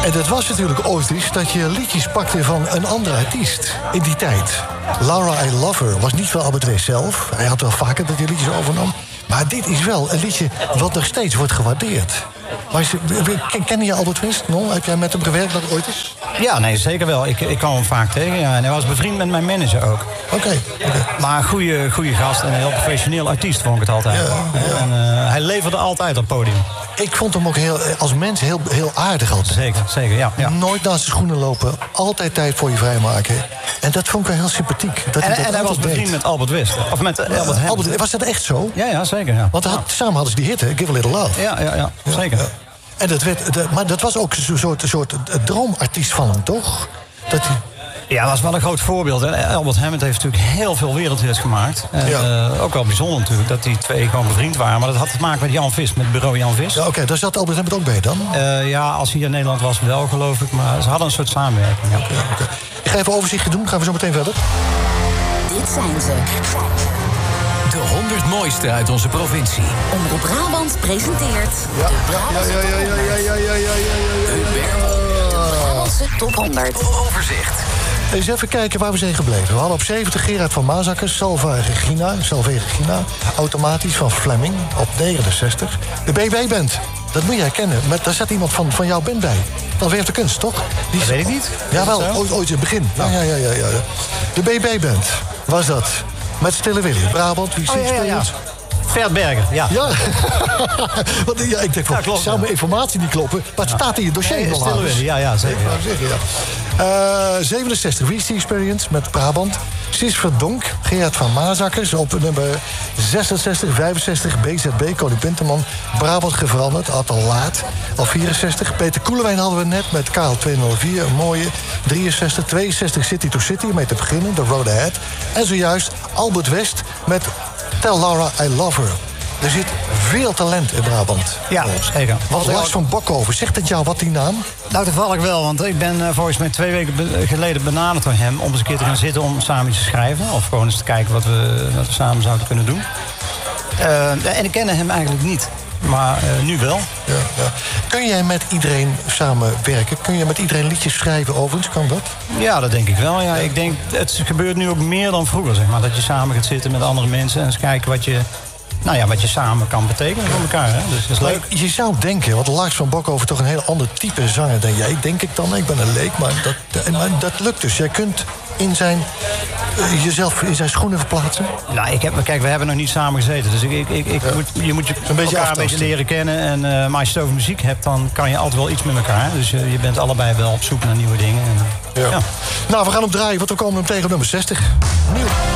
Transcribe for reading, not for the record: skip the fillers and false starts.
En dat was natuurlijk ooit eens dat je liedjes pakte van een andere artiest in die tijd. Laura, I Love Her was niet van Albert West zelf. Hij had wel vaker dat hij liedjes overnam. Maar dit is wel een liedje wat nog steeds wordt gewaardeerd. Ken je Albert West? No? Heb jij met hem gewerkt nog ooit eens? Ja, nee, zeker wel. Ik kwam hem vaak tegen. Ja. En hij was bevriend met mijn manager ook. Oké. Maar een goede gast en een heel professioneel artiest vond ik het altijd. Ja. En hij leverde altijd op het podium. Ik vond hem ook als mens heel aardig altijd. Zeker, ja. Nooit naast de schoenen lopen. Altijd tijd voor je vrijmaken. En dat vond ik wel heel sympathiek. En hij was bevriend met Albert West. Of met Albert Hammond. Was dat echt zo? Ja, zeker. Ja. Want samen hadden ze die hit, hè? Give a Little Love. Ja, zeker. Ja. En maar dat was ook een soort droomartiest van hem, toch? Ja, dat was wel een groot voorbeeld. Hè. Albert Hammond heeft natuurlijk heel veel wereldhits gemaakt. Ook wel bijzonder natuurlijk dat die twee gewoon bevriend waren. Maar dat had te maken met Jan Vis, met bureau Jan Vis. Ja, oké, daar zat Albert Hammond ook bij dan? Ja, als hij in Nederland was wel, geloof ik. Maar ze hadden een soort samenwerking. Ja. Okay. Ik ga even overzichtje doen, gaan we zo meteen verder. Dit zijn ze. De 100 mooiste uit onze provincie. Omroep Brabant presenteert de Brabantse top 100. Overzicht. Eens even kijken waar we zijn gebleven. We hadden op 70 Gerard van Mazakkers, Salve Regina. Automatisch van Fleming op 69. De BB-band, dat moet jij kennen. Daar zat iemand van jouw band bij. Dat Werf de Kunst, toch? Dat weet ik niet. Jawel, ooit in het begin. Ja. De BB-band was dat. Met Stille Willy, Brabant, wie speelt? Vert Berger, ja. Want, ik denk van, zou mijn informatie niet kloppen? Maar het staat in je dossier nog aan. Stille Willy, ja, zeker. 67, Reese Experience met Brabant. Sis Verdonk, Gerard van Mazakkers op nummer 66, 65, BZB, Koning Pinterman. Brabant geveranderd, al laat. Al 64, Peter Koelewijn hadden we net met KL 204, een mooie. 63, 62, City to City, mee te beginnen, The Road Ahead. En zojuist Albert West met Tell Laura I Love Her. Er zit veel talent in Brabant. Ja, zeker. Wat Lars van Bokhoven, zegt het jou wat die naam? Nou, toevallig wel, want ik ben volgens mij 2 weken geleden benaderd door hem om eens een keer te gaan zitten om samen iets te schrijven. Of gewoon eens te kijken wat we samen zouden kunnen doen. En ik kende hem eigenlijk niet. Maar nu wel. Ja. Kun jij met iedereen samenwerken? Kun je met iedereen liedjes schrijven overigens? Kan dat? Ja, dat denk ik wel. Ja. Ik denk, het gebeurt nu ook meer dan vroeger, zeg maar. Dat je samen gaat zitten met andere mensen en eens kijken wat je samen kan betekenen voor elkaar. Hè? Dus dat is leuk. Je zou denken, want Lars van Bokhoven toch een heel ander type zanger dan jij. Denk ik dan, ik ben een leek, maar dat lukt dus. Jij kunt jezelf in zijn schoenen verplaatsen? Nou, we hebben nog niet samen gezeten. Dus je moet elkaar een beetje leren kennen. En, maar als je het over muziek hebt, dan kan je altijd wel iets met elkaar. Dus je bent allebei wel op zoek naar nieuwe dingen. En, ja. Nou, we gaan hem draaien, want we komen hem tegen op nummer 60. Nieuw.